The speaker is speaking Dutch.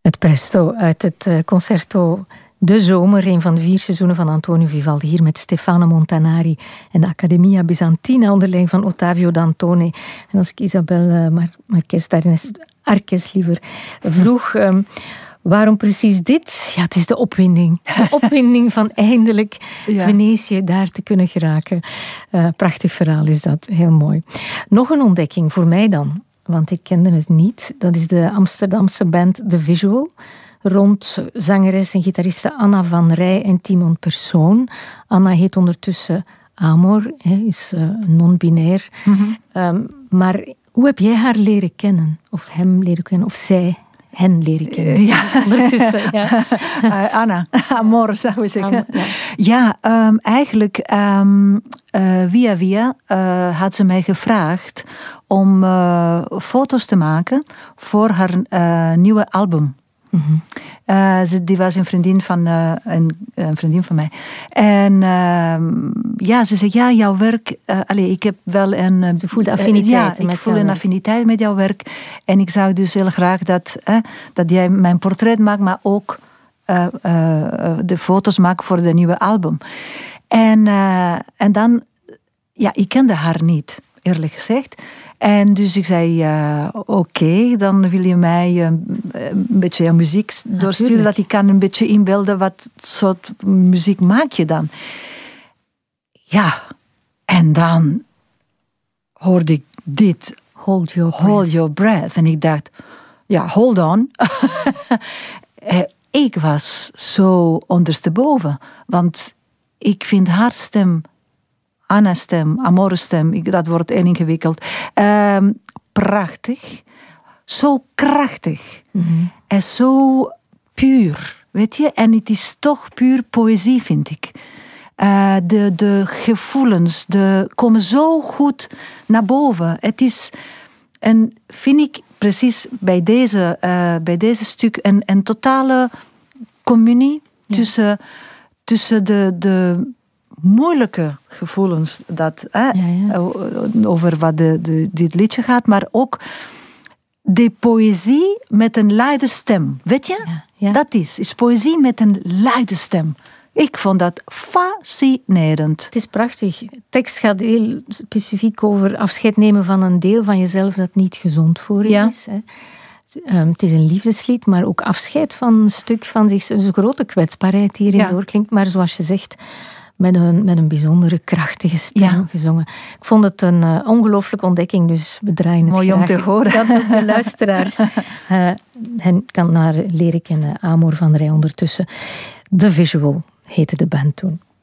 Het presto uit het concerto De Zomer, een van de 4 seizoenen van Antonio Vivaldi, hier met Stefano Montanari en de Accademia Bizantina onder leiding van Ottavio Dantone. En als ik Isabel Marquez, daarin Arques liever, vroeg... waarom precies dit? Ja, het is de opwinding. De opwinding van eindelijk Venetië daar te kunnen geraken. Prachtig verhaal is dat, heel mooi. Nog een ontdekking voor mij dan, want ik kende het niet. Dat is de Amsterdamse band The Visual, rond zangeres en gitariste Anna van Rij en Timon Persoon. Anna heet ondertussen Amor, is non-binair. Mm-hmm. Maar hoe heb jij haar leren kennen? Of hem leren kennen? Of zij hen leren kennen? Ondertussen, ja. Anna, Amor zou we zeggen. Eigenlijk via had ze mij gevraagd om foto's te maken voor haar nieuwe album. Mm-hmm. Die was een vriendin van mij. En ze zei, jouw werk... ik heb wel een... Ze voelde affiniteit ik voel een affiniteit met jouw werk. En ik zou dus heel graag dat jij mijn portret maakt, maar ook de foto's maakt voor de nieuwe album. En dan... ik kende haar niet, eerlijk gezegd. En dus ik zei, oké, dan wil je mij een beetje muziek doorsturen, dat ik kan een beetje inbeelden wat soort muziek maak je dan. Ja, en dan hoorde ik dit. Hold your breath. En ik dacht, hold on. Ik was zo ondersteboven, want ik vind haar stem... Anna's stem, Amor's stem, dat wordt heel ingewikkeld. Prachtig. Zo krachtig. Mm-hmm. En zo puur, weet je. En het is toch puur poëzie, vind ik. De gevoelens komen zo goed naar boven. Het is, en vind ik precies bij deze stuk een totale communie tussen de moeilijke gevoelens over wat dit liedje gaat, maar ook de poëzie met een luide stem. Weet je? Ja. Dat is poëzie met een luide stem. Ik vond dat fascinerend. Het is prachtig. De tekst gaat heel specifiek over afscheid nemen van een deel van jezelf dat niet gezond voor je is. Hè. Het is een liefdeslied, maar ook afscheid van een stuk van zichzelf. Dus een grote kwetsbaarheid die hierin doorklinkt, maar zoals je zegt... Met een bijzondere, krachtige stem gezongen. Ik vond het een ongelooflijke ontdekking, dus we draaien het mooi graag. Om te horen. Dat ook de luisteraars hen kan naar leren kennen. Amor van Rij ondertussen. The Visual heette de band toen.